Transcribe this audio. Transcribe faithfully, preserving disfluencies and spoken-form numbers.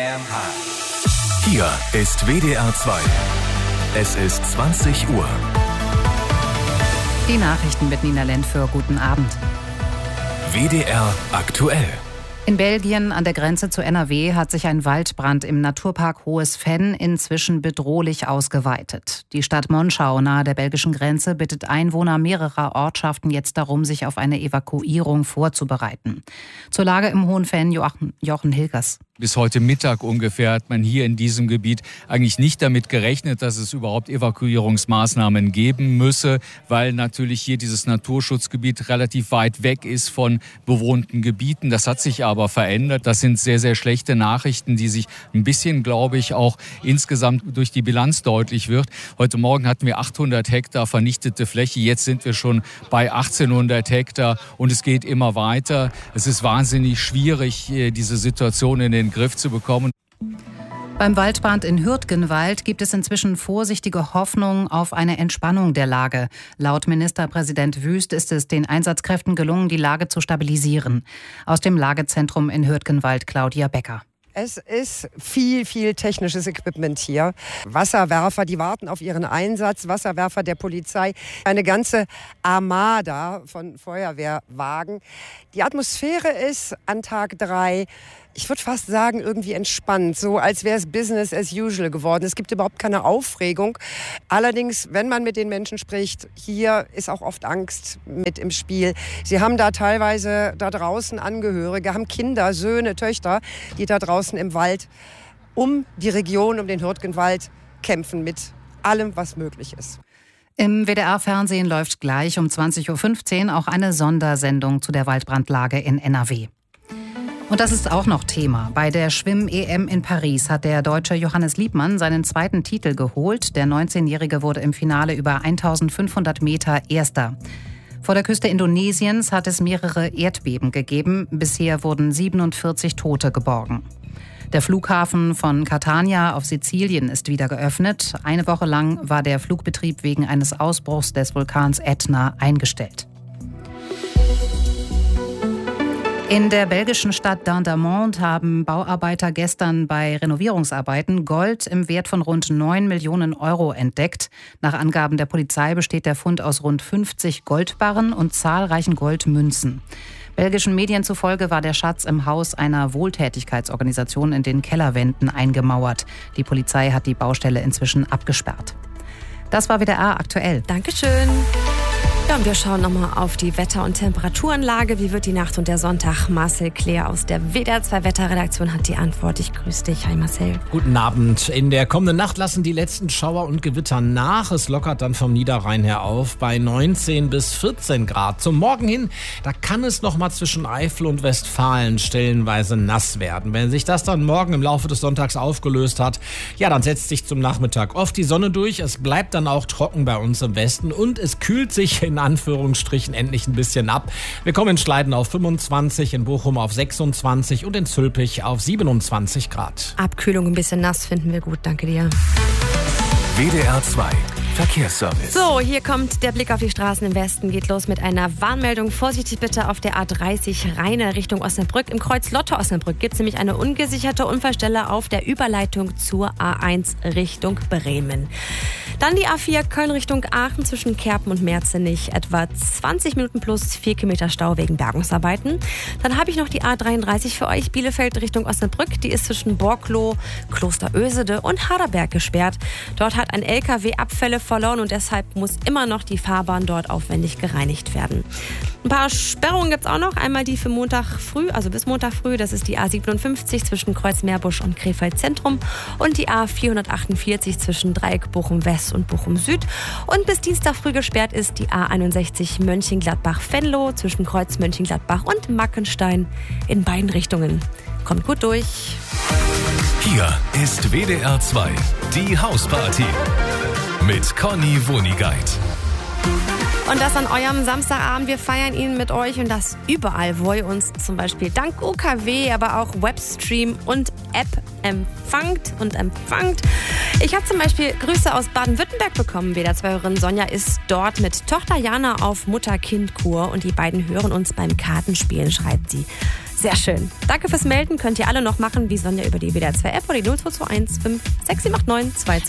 damn high. Hier ist W D R zwei. Es ist zwanzig Uhr. Die Nachrichten mit Nina Lentföhr. Guten Abend. W D R aktuell. In Belgien an der Grenze zu N R W hat sich ein Waldbrand im Naturpark Hohes Venn inzwischen bedrohlich ausgeweitet. Die Stadt Monschau nahe der belgischen Grenze bittet Einwohner mehrerer Ortschaften jetzt darum, sich auf eine Evakuierung vorzubereiten. Zur Lage im Hohen Venn Jochen, Jochen Hilgers. Bis heute Mittag ungefähr hat man hier in diesem Gebiet eigentlich nicht damit gerechnet, dass es überhaupt Evakuierungsmaßnahmen geben müsse, weil natürlich hier dieses Naturschutzgebiet relativ weit weg ist von bewohnten Gebieten. Das hat sich aber verändert. Das sind sehr, sehr schlechte Nachrichten, die sich ein bisschen, glaube ich, auch insgesamt durch die Bilanz deutlich wird. Heute Morgen hatten wir achthundert Hektar vernichtete Fläche. Jetzt sind wir schon bei achtzehnhundert Hektar und es geht immer weiter. Es ist wahnsinnig schwierig, diese Situation in den Griff zu bekommen. Beim Waldbrand in Hürtgenwald gibt es inzwischen vorsichtige Hoffnung auf eine Entspannung der Lage. Laut Ministerpräsident Wüst ist es den Einsatzkräften gelungen, die Lage zu stabilisieren. Aus dem Lagezentrum in Hürtgenwald Claudia Becker. Es ist viel, viel technisches Equipment hier. Wasserwerfer, die warten auf ihren Einsatz. Wasserwerfer der Polizei. Eine ganze Armada von Feuerwehrwagen. Die Atmosphäre ist an Tag drei, ich würde fast sagen, irgendwie entspannt. So als wäre es Business as usual geworden. Es gibt überhaupt keine Aufregung. Allerdings, wenn man mit den Menschen spricht, hier ist auch oft Angst mit im Spiel. Sie haben da teilweise da draußen Angehörige, haben Kinder, Söhne, Töchter, die da draußen im Wald um die Region, um den Hürtgenwald kämpfen mit allem, was möglich ist. Im W D R-Fernsehen läuft gleich um zwanzig Uhr fünfzehn auch eine Sondersendung zu der Waldbrandlage in N R W. Und das ist auch noch Thema. Bei der Schwimm-E M in Paris hat der Deutsche Johannes Liebmann seinen zweiten Titel geholt. Der neunzehnjährige wurde im Finale über eintausendfünfhundert Meter Erster. Vor der Küste Indonesiens hat es mehrere Erdbeben gegeben. Bisher wurden siebenundvierzig Tote geborgen. Der Flughafen von Catania auf Sizilien ist wieder geöffnet. Eine Woche lang war der Flugbetrieb wegen eines Ausbruchs des Vulkans Ätna eingestellt. In der belgischen Stadt Dendermonde haben Bauarbeiter gestern bei Renovierungsarbeiten Gold im Wert von rund neun Millionen Euro entdeckt. Nach Angaben der Polizei besteht der Fund aus rund fünfzig Goldbarren und zahlreichen Goldmünzen. Belgischen Medien zufolge war der Schatz im Haus einer Wohltätigkeitsorganisation in den Kellerwänden eingemauert. Die Polizei hat die Baustelle inzwischen abgesperrt. Das war W D R aktuell. Dankeschön. Ja, und wir schauen nochmal auf die Wetter- und Temperaturenlage. Wie wird die Nacht und der Sonntag? Marcel Kleer aus der W D R zwei Wetterredaktion hat die Antwort. Ich grüße dich. Hi Marcel. Guten Abend. In der kommenden Nacht lassen die letzten Schauer und Gewitter nach. Es lockert dann vom Niederrhein her auf bei neunzehn bis vierzehn Grad. Zum Morgen hin, da kann es nochmal zwischen Eifel und Westfalen stellenweise nass werden. Wenn sich das dann morgen im Laufe des Sonntags aufgelöst hat, ja, dann setzt sich zum Nachmittag oft die Sonne durch. Es bleibt dann auch trocken bei uns im Westen und es kühlt sich in Anführungsstrichen endlich ein bisschen ab. Wir kommen in Schleiden auf fünfundzwanzig, in Bochum auf sechsundzwanzig und in Zülpich auf siebenundzwanzig Grad. Abkühlung, ein bisschen nass finden wir gut. Danke dir. W D R zwei Verkehrsservice. So, hier kommt der Blick auf die Straßen im Westen. Geht los mit einer Warnmeldung. Vorsichtig bitte auf der A dreißig Rheine Richtung Osnabrück. Im Kreuz Lotte-Osnabrück gibt es nämlich eine ungesicherte Unfallstelle auf der Überleitung zur A eins Richtung Bremen. Dann die A vier Köln Richtung Aachen zwischen Kerpen und Merzenich. Etwa zwanzig Minuten plus vier Kilometer Stau wegen Bergungsarbeiten. Dann habe ich noch die A dreiunddreißig für euch. Bielefeld Richtung Osnabrück. Die ist zwischen Borkloh, Klosterösede und Harderberg gesperrt. Dort hat ein L K W Abfälle verloren und deshalb muss immer noch die Fahrbahn dort aufwendig gereinigt werden. Ein paar Sperrungen gibt es auch noch. Einmal die für Montag früh, also bis Montag früh. Das ist die A siebenundfünfzig zwischen Kreuzmeerbusch und Krefeld Zentrum und die A vierhundertachtundvierzig zwischen Dreieck Bochum West und Bochum Süd. Und bis Dienstag früh gesperrt ist die A einundsechzig Mönchengladbach-Venlo zwischen Kreuz Mönchengladbach und Mackenstein in beiden Richtungen. Kommt gut durch. Hier ist W D R zwei, die Hausparty mit Conny Wonigkeit. Und das an eurem Samstagabend. Wir feiern ihn mit euch und das überall, wo ihr uns zum Beispiel dank O K W, aber auch Webstream und App empfangt und empfangt. Ich habe zum Beispiel Grüße aus Baden-Württemberg bekommen. W D R zwei-Hörerin Sonja ist dort mit Tochter Jana auf Mutter-Kind-Kur und die beiden hören uns beim Kartenspielen, schreibt sie. Sehr schön. Danke fürs Melden. Könnt ihr alle noch machen, wie Sonja über die W D R zwei App oder die null zwei zwei eins fünf sechs sieben acht neun zwei zwei.